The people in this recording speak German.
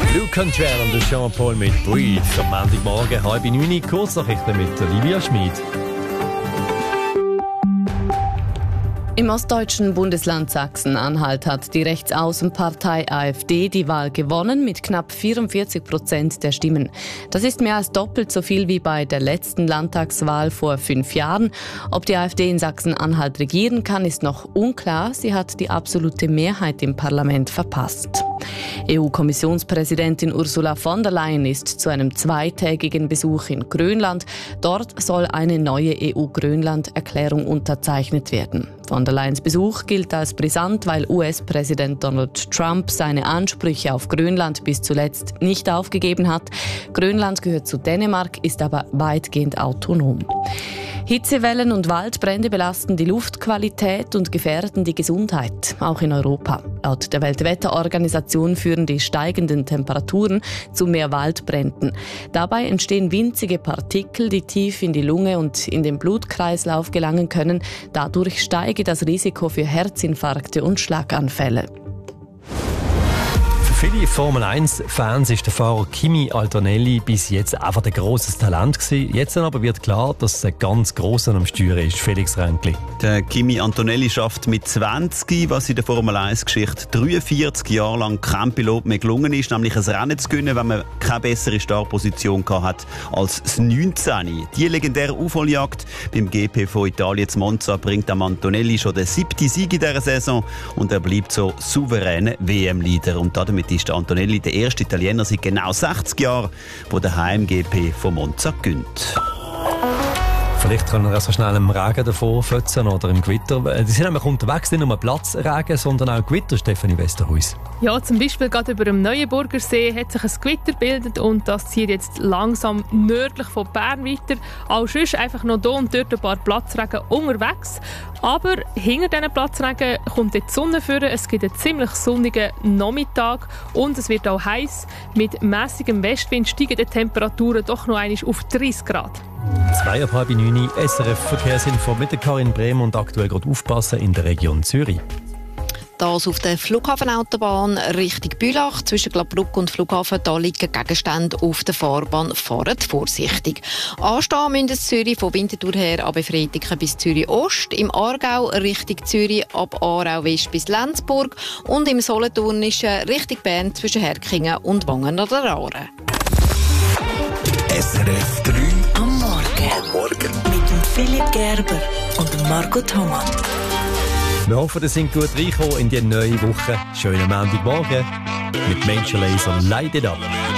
Blue Country und Jean-Paul mit Breathe. Am Montagmorgen 8:30 Kurznachrichten mit Olivia Schmid. Im ostdeutschen Bundesland Sachsen-Anhalt hat die Rechtsaußenpartei AfD die Wahl gewonnen mit knapp 44% der Stimmen. Das ist mehr als doppelt so viel wie bei der letzten Landtagswahl vor 5 Jahren. Ob die AfD in Sachsen-Anhalt regieren kann, ist noch unklar. Sie hat die absolute Mehrheit im Parlament verpasst. EU-Kommissionspräsidentin Ursula von der Leyen ist zu einem zweitägigen Besuch in Grönland. Dort soll eine neue EU-Grönland-Erklärung unterzeichnet werden. Von der Leyens Besuch gilt als brisant, weil US-Präsident Donald Trump seine Ansprüche auf Grönland bis zuletzt nicht aufgegeben hat. Grönland gehört zu Dänemark, ist aber weitgehend autonom. Hitzewellen und Waldbrände belasten die Luftqualität und gefährden die Gesundheit, auch in Europa. Laut der Weltwetterorganisation führen die steigenden Temperaturen zu mehr Waldbränden. Dabei entstehen winzige Partikel, die tief in die Lunge und in den Blutkreislauf gelangen können. Dadurch steige das Risiko für Herzinfarkte und Schlaganfälle. Für viele Formel-1-Fans ist der Fahrer Kimi Antonelli bis jetzt einfach ein grosses Talent gewesen. Jetzt aber wird klar, dass es ein ganz grosser am Steuern ist. Felix Ränkli. Der Kimi Antonelli schafft mit 20, was in der Formel-1-Geschichte 43 Jahre lang kein Pilot mehr gelungen ist, nämlich ein Rennen zu gewinnen, wenn man keine bessere Startposition hat als das 19. Die legendäre Aufholjagd beim GP von Italien zu Monza bringt am Antonelli schon den 7. Sieg in dieser Saison und er bleibt so souveräner WM-Leader. Und damit ist Antonelli der erste Italiener seit genau 60 Jahren, der den Heim-GP von Monza gewinnt. Vielleicht können wir so schnell im Regen davor fötzen oder im Gewitter. Die sind nämlich unterwegs, nicht nur Platzregen, sondern auch Gewitter, Stefanie Westerhuis. Ja, zum Beispiel gerade über dem Neuenburger See hat sich ein Gewitter gebildet und das zieht jetzt langsam nördlich von Bern weiter. Auch sonst einfach noch hier und dort ein paar Platzregen unterwegs. Aber hinter diesen Platzregen kommt die Sonne vor. Es gibt einen ziemlich sonnigen Nachmittag und es wird auch heiß. Mit mässigem Westwind steigen die Temperaturen doch noch einmal auf 30 Grad. 8:30 SRF Verkehrsinfo mit der Karin Brehm und aktuell gerade aufpassen in der Region Zürich. Das auf der Flughafenautobahn Richtung Bülach zwischen Gladbruck und Flughafen. Da liegen Gegenstände auf der Fahrbahn. Fahrt vorsichtig. Anstehen müssen in Zürich von Winterthur her ab Fretiken bis Zürich Ost. Im Aargau Richtung Zürich ab Aarau West bis Lenzburg. Und im Solothurnischen Richtung Bern zwischen Herkingen und Wangen an der Aare. SRF 3 am Morgen. Mit dem Philipp Gerber und dem Marco Thomann. Wir hoffen, ihr seid gut reingekommen in die neue Woche. Schönen Montagmorgen mit Major Lazer Light It Up.